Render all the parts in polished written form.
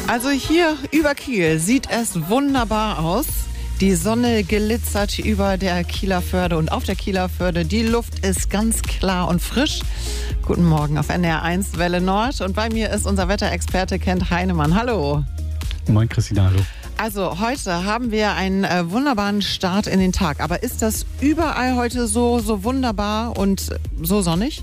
Also hier über Kiel sieht es wunderbar aus. Die Sonne glitzert über der Kieler Förde und auf der Kieler Förde. Die Luft ist ganz klar und frisch. Guten Morgen auf NDR1 Welle Nord. Und bei mir ist unser Wetterexperte Kent Heinemann. Hallo. Moin Christina, hallo. Also heute haben wir einen wunderbaren Start in den Tag. Aber ist das überall heute so wunderbar und so sonnig?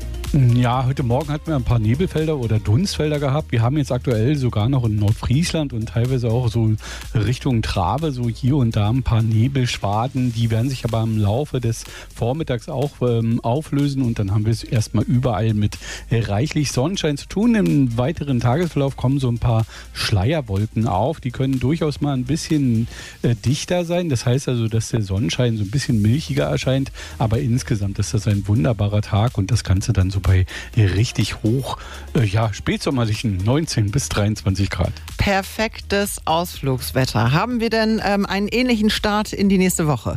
Ja, heute Morgen hatten wir ein paar Nebelfelder oder Dunstfelder gehabt. Wir haben jetzt aktuell sogar noch in Nordfriesland und teilweise auch so Richtung Trave, so hier und da ein paar Nebelschwaden. Die werden sich aber im Laufe des Vormittags auch auflösen und dann haben wir es erstmal überall mit reichlich Sonnenschein zu tun. Im weiteren Tagesverlauf kommen so ein paar Schleierwolken auf. Die können durchaus mal ein bisschen dichter sein. Das heißt also, dass der Sonnenschein so ein bisschen milchiger erscheint. Aber insgesamt ist das ein wunderbarer Tag und das Ganze dann so bei richtig hoch, spätsommerlichen 19 bis 23 Grad. Perfektes Ausflugswetter. Haben wir denn einen ähnlichen Start in die nächste Woche?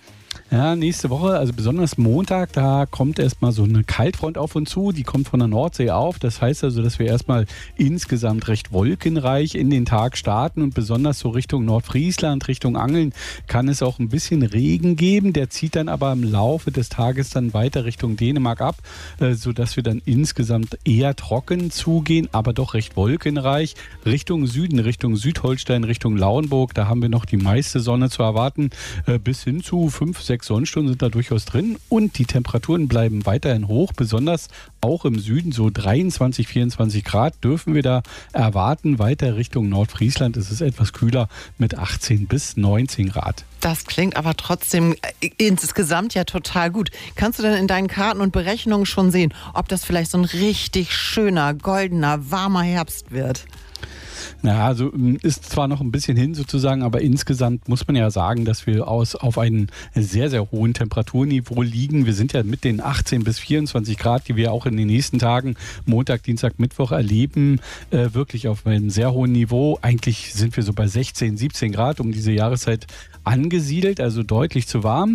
Ja, nächste Woche, also besonders Montag, da kommt erstmal so eine Kaltfront auf uns zu, die kommt von der Nordsee auf. Das heißt also, dass wir erstmal insgesamt recht wolkenreich in den Tag starten und besonders so Richtung Nordfriesland, Richtung Angeln kann es auch ein bisschen Regen geben. Der zieht dann aber im Laufe des Tages dann weiter Richtung Dänemark ab, sodass wir dann insgesamt eher trocken zugehen, aber doch recht wolkenreich. Richtung Süden, Richtung Südholstein, Richtung Lauenburg, da haben wir noch die meiste Sonne zu erwarten, bis hin zu 5-6 Sonnenstunden sind da durchaus drin und die Temperaturen bleiben weiterhin hoch, besonders auch im Süden, so 23, 24 Grad dürfen wir da erwarten. Weiter Richtung Nordfriesland ist es etwas kühler mit 18 bis 19 Grad. Das klingt aber trotzdem insgesamt ja total gut. Kannst du denn in deinen Karten und Berechnungen schon sehen, ob das vielleicht so ein richtig schöner, goldener, warmer Herbst wird? Naja, also ist zwar noch ein bisschen hin sozusagen, aber insgesamt muss man ja sagen, dass wir auf einem sehr, sehr hohen Temperaturniveau liegen. Wir sind ja mit den 18 bis 24 Grad, die wir auch in den nächsten Tagen, Montag, Dienstag, Mittwoch erleben, wirklich auf einem sehr hohen Niveau. Eigentlich sind wir so bei 16, 17 Grad um diese Jahreszeit angesiedelt, also deutlich zu warm.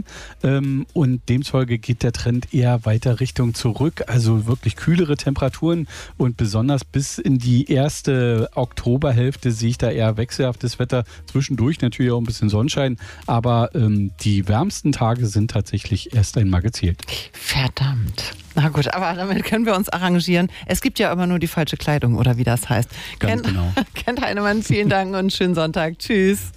Und demzufolge geht der Trend eher weiter Richtung zurück, also wirklich kühlere Temperaturen und besonders bis in die erste Oktoberhälfte sehe ich da eher wechselhaftes Wetter. Zwischendurch natürlich auch ein bisschen Sonnenschein, aber die wärmsten Tage sind tatsächlich erst einmal gezählt. Verdammt. Na gut, aber damit können wir uns arrangieren. Es gibt ja immer nur die falsche Kleidung, oder wie das heißt. Ganz genau. Kent Heinemann, vielen Dank und schönen Sonntag. Tschüss.